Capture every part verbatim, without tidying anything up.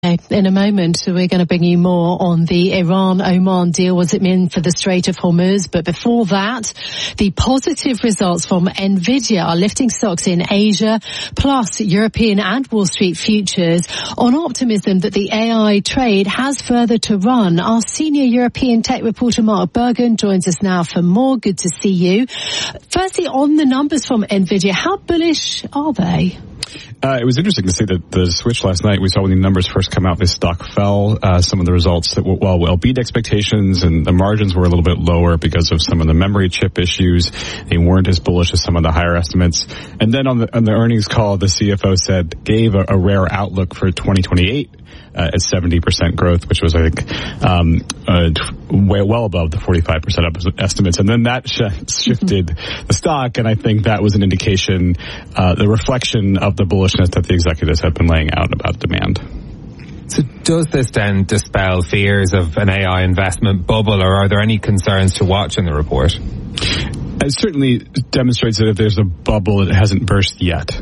In a moment, we're going to bring you more on the Iran-Oman deal. What's it mean for the Strait of Hormuz? But before that, the positive results from NVIDIA are lifting stocks in Asia, plus European and Wall Street futures on optimism that the A I trade has further to run. Our senior European tech reporter, Mark Bergen, joins us now for more. Good to see you. Firstly, on the numbers from NVIDIA, how bullish are they? Uh, it was interesting to see that the switch last night. We saw when the numbers first come out, this stock fell. Uh, some of the results that well, well beat expectations, and the margins were a little bit lower because of some of the memory chip issues. They weren't as bullish as some of the higher estimates. And then on the, on the earnings call, the C F O said, gave a, a rare outlook for twenty twenty-eight. Uh, at seventy percent growth, which was, I think, um, uh, way, well above the forty-five percent estimates. And then that sh- shifted mm-hmm. the stock, and I think that was an indication, uh, the reflection of the bullishness that the executives have been laying out about demand. So does this then dispel fears of an A I investment bubble, or are there any concerns to watch in the report? It certainly demonstrates that if there's a bubble, it hasn't burst yet.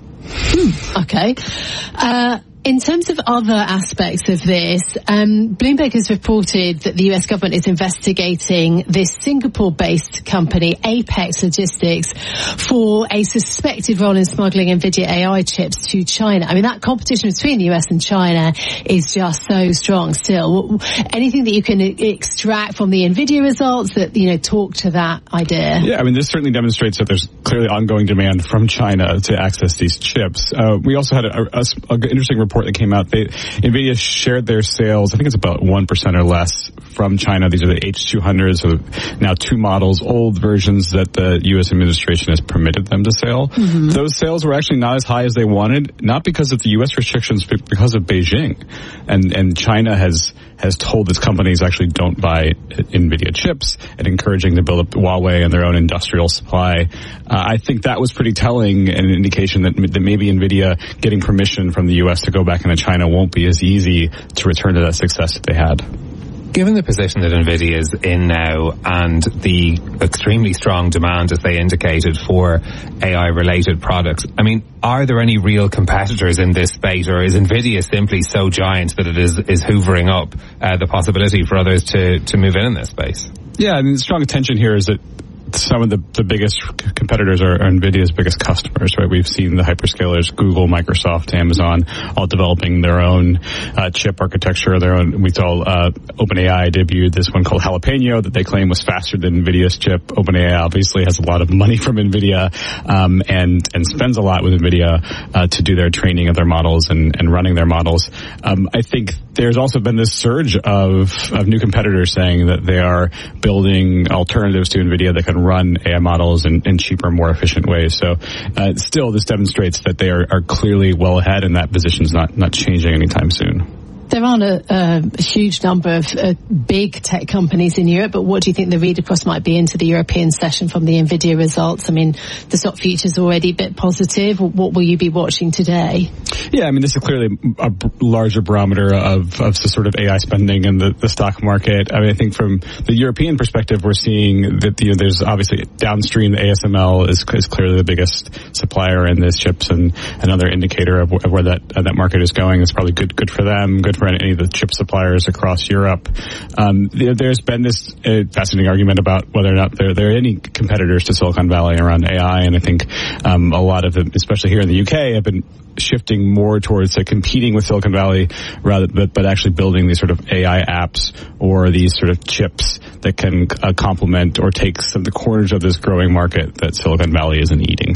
Hmm. Okay. Uh, In terms of other aspects of this, um, Bloomberg has reported that the U S government is investigating this Singapore-based company, Apex Logistics, for a suspected role in smuggling NVIDIA A I chips to China. I mean, that competition between the U S and China is just so strong still. Anything that you can extract from the NVIDIA results that, you know, talk to that idea? Yeah, I mean, this certainly demonstrates that there's clearly ongoing demand from China to access these chips. Uh, we also had a, a, a interesting report that came out. They, NVIDIA shared their sales, I think it's about one percent or less from China. These are the H two hundreds, so now two models, old versions that the U S administration has permitted them to sell. Mm-hmm. Those sales were actually not as high as they wanted, not because of the U S restrictions, but because of Beijing. And, and China has, has told its companies actually don't buy NVIDIA chips and encouraging to build up Huawei and their own industrial supply. Uh, I think that was pretty telling and an indication that, that maybe NVIDIA getting permission from the U S to go back into China won't be as easy to return to that success that they had. Given the position that NVIDIA is in now and the extremely strong demand, as they indicated, for A I-related products, I mean, are there any real competitors in this space, or is NVIDIA simply so giant that it is, is hoovering up uh, the possibility for others to, to move in in this space? Yeah, I mean, the strong attention here is that some of the, the biggest competitors are, are NVIDIA's biggest customers, right? We've seen the hyperscalers, Google, Microsoft, Amazon, all developing their own uh, chip architecture, their own. We saw uh, OpenAI debuted this one called Jalapeno that they claim was faster than NVIDIA's chip. OpenAI obviously has a lot of money from NVIDIA um, and and spends a lot with NVIDIA uh, to do their training of their models and, and running their models. Um, I think there's also been this surge of, of new competitors saying that they are building alternatives to NVIDIA that can run A I models in, in cheaper, more efficient ways. So uh, still, this demonstrates that they are, are clearly well ahead, and that position's not, not changing anytime soon. There aren't a, a huge number of uh, big tech companies in Europe, but what do you think the read across might be into the European session from the NVIDIA results? I mean, the stock future's already a bit positive. What will you be watching today? Yeah, I mean, this is clearly a b- larger barometer of, of the sort of A I spending in the, the stock market. I mean, I think from the European perspective, we're seeing that, you know, there's obviously downstream, the A S M L is, is clearly the biggest supplier in this chips, and another indicator of, of where that uh, that market is going. It's probably good good for them, good for any of the chip suppliers across Europe. Um, there, there's been this uh, fascinating argument about whether or not there, there are any competitors to Silicon Valley around A I, and I think um, a lot of them, especially here in the U K, have been shifting more towards uh, competing with Silicon Valley rather, but, but actually building these sort of A I apps or these sort of chips that can uh, complement or take some of the corners of this growing market that Silicon Valley isn't eating.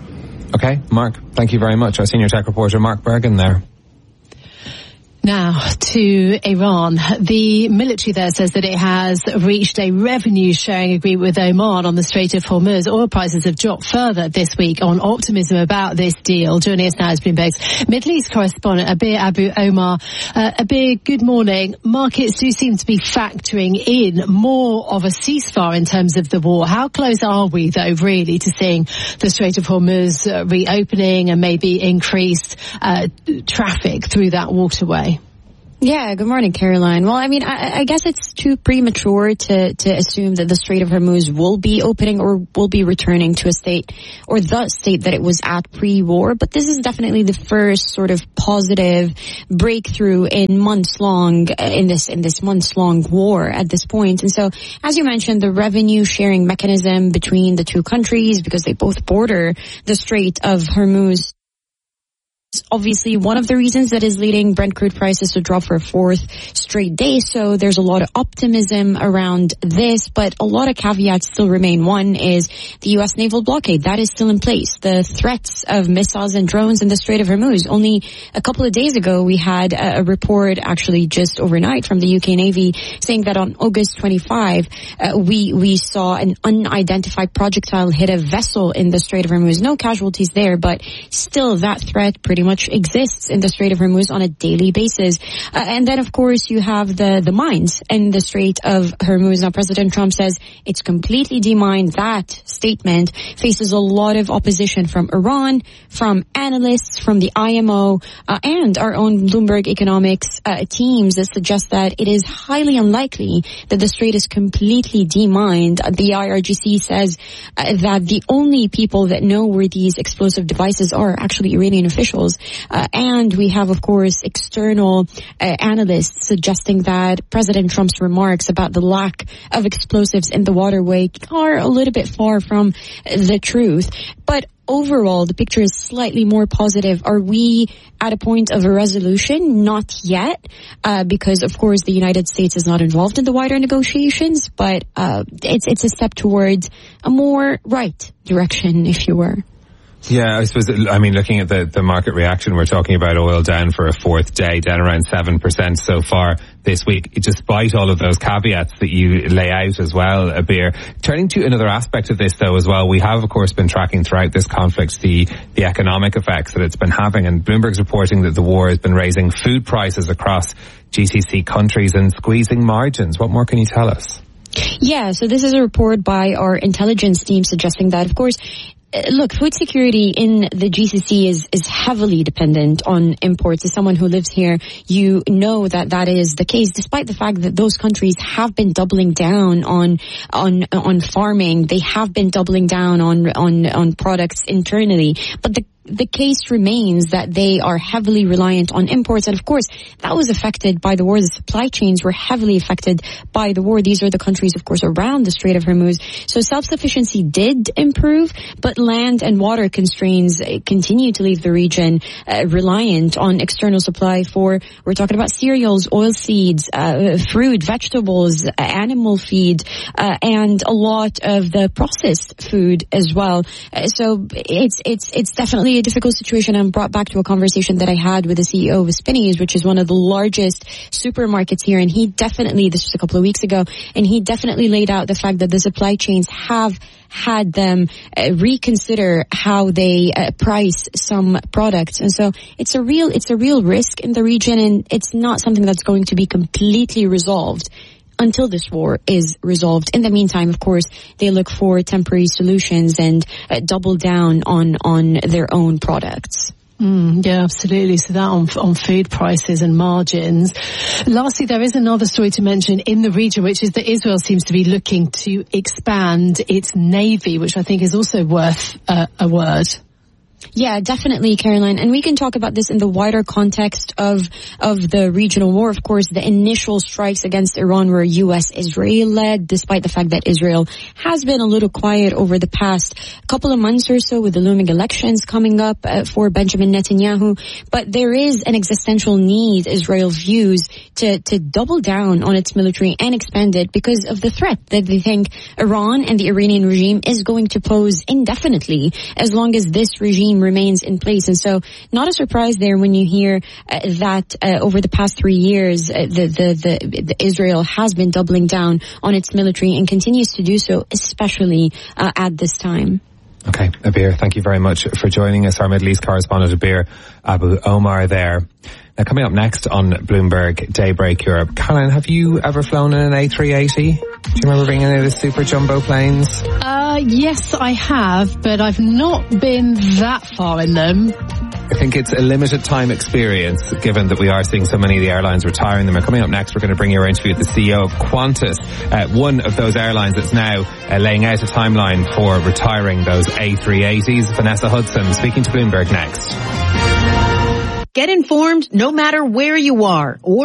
Okay, Mark, thank you very much. Our senior tech reporter, Mark Bergen, there. Now to Iran. The military there says that it has reached a revenue sharing agreement with Oman on the Strait of Hormuz. Oil prices have dropped further this week on optimism about this deal. Joining us now is Bloomberg's Middle East correspondent Abir Abu Omar. Uh, Abir, good morning. Markets do seem to be factoring in more of a ceasefire in terms of the war. How close are we, though, really, to seeing the Strait of Hormuz uh, reopening and maybe increased uh, traffic through that waterway? Yeah, good morning, Caroline. Well, I mean, I, I guess it's too premature to, to assume that the Strait of Hormuz will be opening or will be returning to a state or the state that it was at pre-war. But this is definitely the first sort of positive breakthrough in months long, in this, in this months long war at this point. And so, as you mentioned, the revenue sharing mechanism between the two countries, because they both border the Strait of Hormuz, obviously one of the reasons that is leading Brent crude prices to drop for a fourth straight day. So there's a lot of optimism around this, but a lot of caveats still remain. One is the U S naval blockade. That is still in place. The threats of missiles and drones in the Strait of Hormuz. Only a couple of days ago, we had a, a report actually just overnight from the U K Navy saying that on August twenty-fifth, uh, we, we saw an unidentified projectile hit a vessel in the Strait of Hormuz. No casualties there, but still that threat pretty much exists in the Strait of Hormuz on a daily basis. Uh, and then, of course, you have the, the mines in the Strait of Hormuz. Now, President Trump says it's completely demined. That statement faces a lot of opposition from Iran, from analysts, from the I M O, uh, and our own Bloomberg economics uh, teams that suggest that it is highly unlikely that the Strait is completely demined. The I R G C says uh, that the only people that know where these explosive devices are are actually Iranian officials. Uh, and we have, of course, external uh, analysts suggesting that President Trump's remarks about the lack of explosives in the waterway are a little bit far from the truth. But overall, the picture is slightly more positive. Are we at a point of a resolution? Not yet, uh, because, of course, the United States is not involved in the wider negotiations, but uh, it's, it's a step towards a more right direction, if you were. Yeah, I suppose, I mean, looking at the, the market reaction, we're talking about oil down for a fourth day, down around seven percent so far this week, despite all of those caveats that you lay out as well, Abir. Turning to another aspect of this, though, as well, we have, of course, been tracking throughout this conflict the, the economic effects that it's been having, and Bloomberg's reporting that the war has been raising food prices across G C C countries and squeezing margins. What more can you tell us? Yeah, so this is a report by our intelligence team suggesting that, of course, look, food security in the G C C is, is heavily dependent on imports. As someone who lives here, you know that that is the case, despite the fact that those countries have been doubling down on, on, on farming. They have been doubling down on, on, on products internally. But the The case remains that they are heavily reliant on imports. And of course, that was affected by the war. The supply chains were heavily affected by the war. These are the countries, of course, around the Strait of Hormuz. So self-sufficiency did improve, but land and water constraints continue to leave the region uh, reliant on external supply for, we're talking about cereals, oil seeds, uh, fruit, vegetables, uh, animal feed, uh, and a lot of the processed food as well. Uh, so it's, it's, it's definitely a difficult situation. I'm brought back to a conversation that I had with the C E O of Spinneys, which is one of the largest supermarkets here. And he definitely, this was a couple of weeks ago, and he definitely laid out the fact that the supply chains have had them uh, reconsider how they uh, price some products. And so it's a real, it's a real risk in the region, and it's not something that's going to be completely resolved until this war is resolved. In the meantime, of course, they look for temporary solutions and uh, double down on, on their own products. Mm, yeah, absolutely. So that on, on food prices and margins. Lastly, there is another story to mention in the region, which is that Israel seems to be looking to expand its navy, which I think is also worth uh, a word. Yeah, definitely, Caroline. And we can talk about this in the wider context of of the regional war. Of course, the initial strikes against Iran were U S Israel led, despite the fact that Israel has been a little quiet over the past couple of months or so with the looming elections coming up uh, for Benjamin Netanyahu. But there is an existential need, Israel views, to, to double down on its military and expand it because of the threat that they think Iran and the Iranian regime is going to pose indefinitely as long as this regime remains in place. And so not a surprise there when you hear uh, that uh, over the past three years, uh, the, the, the, the Israel has been doubling down on its military and continues to do so, especially uh, at this time. Okay, Abir, thank you very much for joining us. Our Middle East correspondent, Abir Abu Omar there. Now, coming up next on Bloomberg Daybreak Europe, Caroline, have you ever flown in an A three eighty? Do you remember being in any of the super jumbo planes? Uh, yes, I have, but I've not been that far in them. I think it's a limited time experience, given that we are seeing so many of the airlines retiring them. And coming up next, we're going to bring you our interview with the C E O of Qantas, uh, one of those airlines that's now uh, laying out a timeline for retiring those A three eighties. Vanessa Hudson speaking to Bloomberg next. Get informed no matter where you are or